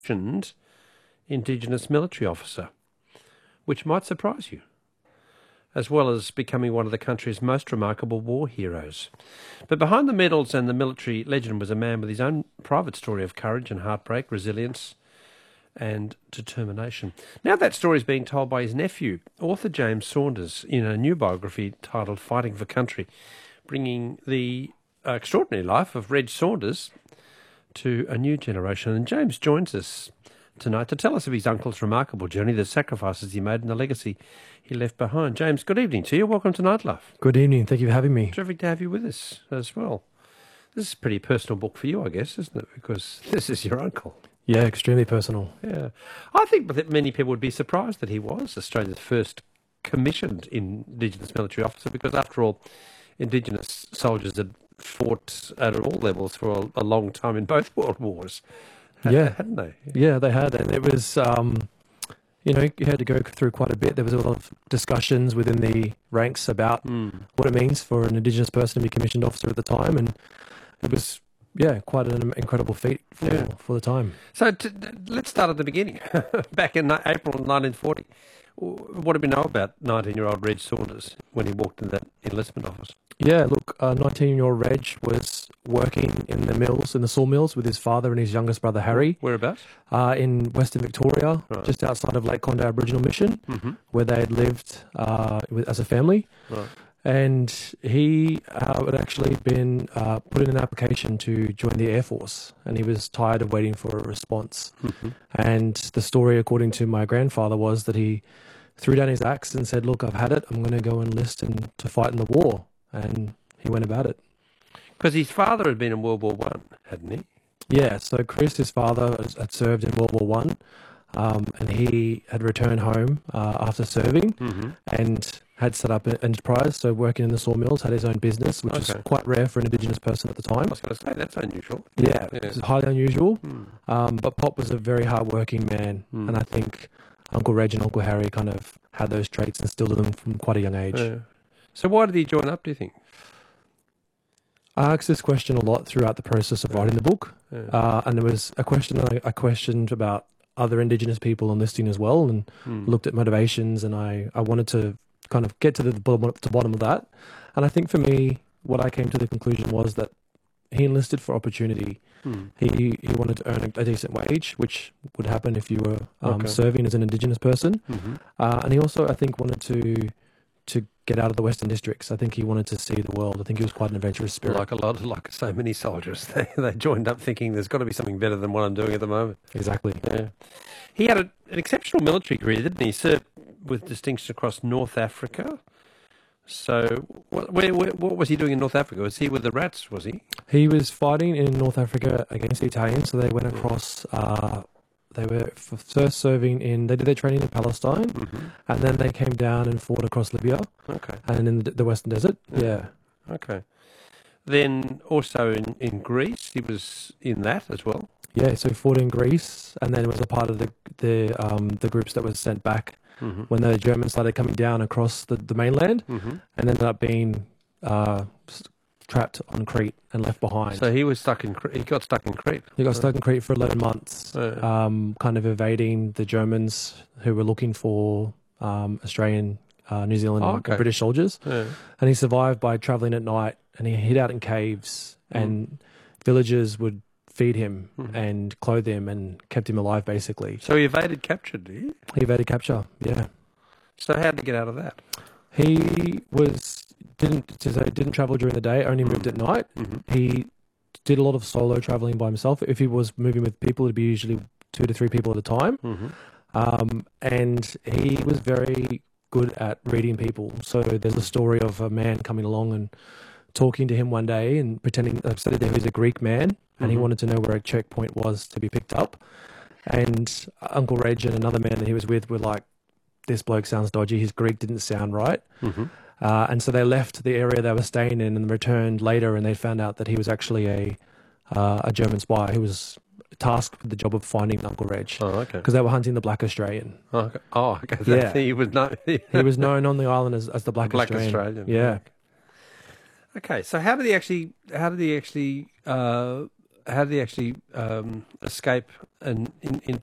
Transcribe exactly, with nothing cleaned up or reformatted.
commissioned Indigenous military officer, which might surprise you, as well as becoming one of the country's most remarkable war heroes. But behind the medals and the military legend was a man with his own private story of courage and heartbreak, resilience and determination. Now that story is being told by his nephew, author James Saunders, in a new biography titled Fighting for Country, bringing the uh, extraordinary life of Reg Saunders to a new generation. And James joins us tonight to tell us of his uncle's remarkable journey, the sacrifices he made and the legacy he left behind. James, good evening to you. Welcome to Nightlife. Good evening. Thank you for having me. Terrific to have you with us as well. This is a pretty personal book for you, I guess, isn't it? Because this is your uncle. Yeah, extremely personal. Yeah. I think that many people would be surprised that he was Australia's first commissioned Indigenous military officer, because after all, Indigenous soldiers had fought at all levels for a, a long time in both world wars. Yeah. Hadn't they? Yeah, they had. And it was, um, you know, you had to go through quite a bit. There was a lot of discussions within the ranks about Mm. what it means for an Indigenous person to be commissioned officer at the time. And it was, yeah, quite an incredible feat for, Yeah. for the time. So t- t- let's start at the beginning. Back in ni- April nineteen forty, what did we know about nineteen-year-old Reg Saunders when he walked in that enlistment office? Yeah, look, uh, nineteen-year-old Reg was working in the mills, in the sawmills, with his father and his youngest brother Harry, Whereabouts? uh, in Western Victoria, Right. just outside of Lake Conde Aboriginal Mission, Mm-hmm. where they had lived uh, with, as a family. Right. And he uh, had actually been uh, put in an application to join the Air Force, and he was tired of waiting for a response. Mm-hmm. And the story, according to my grandfather, was that he threw down his axe and said, "Look, I've had it. I'm going to go enlist and to fight in the war." And he went about it. Because his father had been in World War One, hadn't he? Yeah, so Chris, his father, had served in World War One, um, and he had returned home uh, after serving Mm-hmm. and had set up an enterprise, so working in the sawmills, had his own business, which Okay. is quite rare for an Indigenous person at the time. I was going to say, that's unusual. Yeah, Yeah. it was highly unusual. Mm. Um, but Pop was a very hard-working man, Mm. and I think Uncle Reg and Uncle Harry kind of had those traits instilled in them from quite a young age. Yeah. So why did he join up, do you think? I asked this question a lot throughout the process of writing the book, Yeah. uh, and there was a question I, I questioned about other Indigenous people enlisting as well, and Mm. looked at motivations, and I, I wanted to kind of get to the bottom, to bottom of that. And I think for me, what I came to the conclusion was that he enlisted for opportunity. Mm. He he wanted to earn a, a decent wage, which would happen if you were um, Okay. serving as an Indigenous person. Mm-hmm. Uh, and he also, I think, wanted to to get out of the Western Districts. I think he wanted to see the world. I think he was quite an adventurous spirit. Like a lot, like so many soldiers, they they joined up thinking there's got to be something better than what I'm doing at the moment. Exactly. Yeah, he had a, an exceptional military career, didn't he? He served with distinction across North Africa. So, what, where, where, what was he doing in North Africa? Was he with the Rats? Was he? He was fighting in North Africa against the Italians, so they went across. Uh, they were f- first serving in. They did their training in Palestine, Mm-hmm. and then they came down and fought across Libya Okay, and in the, the Western Desert. Yeah. Yeah. okay. Then also in, in Greece, he was in that as well. Yeah, so he fought in Greece, and then was a part of the the um, the groups that was sent back Mm-hmm. when the Germans started coming down across the, the mainland, Mm-hmm. and ended up being uh, s- trapped on Crete and left behind. So he was stuck in. Cre- He got stuck in Crete. he got stuck in Crete for eleven months, Yeah. um, kind of evading the Germans who were looking for um, Australian, uh, New Zealand, Oh, and okay. British soldiers. Yeah. And he survived by travelling at night, and he hid out in caves, Mm. and villagers would feed him Mhm. and clothe him and kept him alive, basically. So he evaded capture, did he? He evaded capture, yeah. So how did he get out of that? He was didn't so he didn't travel during the day, only moved at night. Mm-hmm. He did a lot of solo traveling by himself. If he was moving with people, it'd be usually two to three people at a time. Mm-hmm. Um, and he was very good at reading people. So there's a story of a man coming along and talking to him one day and pretending uh, said that he was a Greek man, and he Mhm. wanted to know where a checkpoint was to be picked up. And Uncle Reg and another man that he was with were like, "This bloke sounds dodgy. His Greek didn't sound right." Mm-hmm. Uh, and so they left the area they were staying in and returned later, and they found out that he was actually a uh, a German spy who was tasked with the job of finding Uncle Reg, Oh, okay. because they were hunting the Black Australian. Oh, okay. Oh, okay. Yeah. That, he was no. He was known on the island as, as the Black, Black Australian. Australian. Yeah. Okay. So how did he actually? How did he actually uh, how did he actually um, escape and in, in